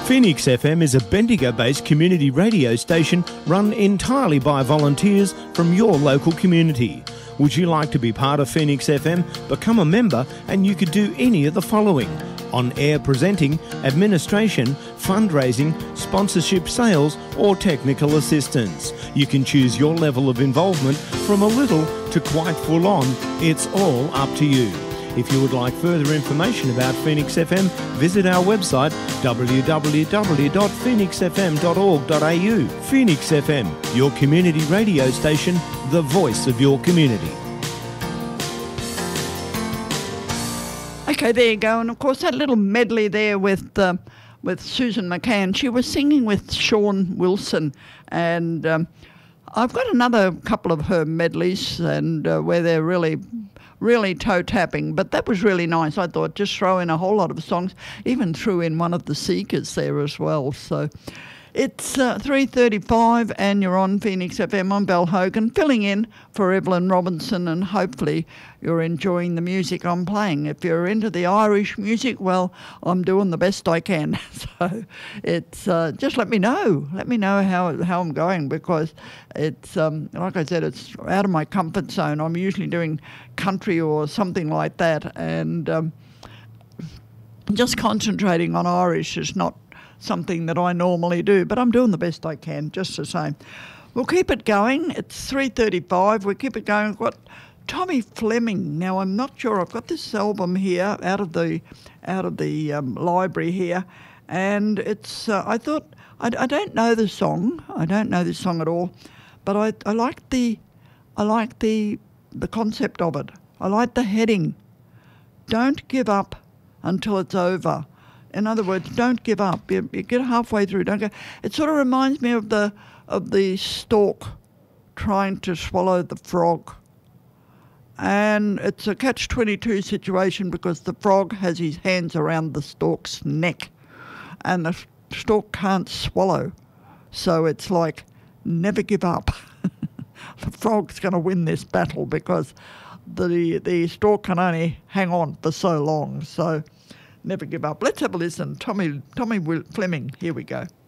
Phoenix FM is a Bendigo-based community radio station run entirely by volunteers from your local community. Would you like to be part of Phoenix FM? Become a member and you could do any of the following: on-air presenting, administration, fundraising, sponsorship, sales or technical assistance. You can choose your level of involvement from a little to quite full on. It's all up to you. If you would like further information about Phoenix FM, visit our website www.phoenixfm.org.au. Phoenix FM, your community radio station, the voice of your community. Okay, there you go. And of course, that little medley there with Susan McCann, she was singing with Sean Wilson, and I've got another couple of her medleys, and where they're really toe tapping, but that was really nice. I thought just throw in a whole lot of songs, even threw in one of the Seekers there as well. So it's 3:35 and you're on Phoenix FM. I'm Belle Hogan, filling in for Evelyn Robinson, and hopefully you're enjoying the music I'm playing. If you're into the Irish music, well, I'm doing the best I can. So it's just let me know how I'm going, because it's like I said, it's out of my comfort zone. I'm usually doing country or something like that, and just concentrating on Irish is not something that I normally do, but I'm doing the best I can, just the same. We'll keep it going. It's 3:35. We'll keep it going. I've got Tommy Fleming. Now, I'm not sure. I've got this album here out of the library here, and it's. I thought I don't know the song. I don't know this song at all, but I like the concept of it. I like the heading. Don't give up until it's over. In other words, don't give up. You get halfway through. Don't go. It sort of reminds me of the stork trying to swallow the frog, and it's a catch-22 situation because the frog has his hands around the stork's neck, and the stork can't swallow. So it's like, never give up. The frog's going to win this battle because the stork can only hang on for so long. So never give up. Let's have a listen. Tommy Fleming. Here we go.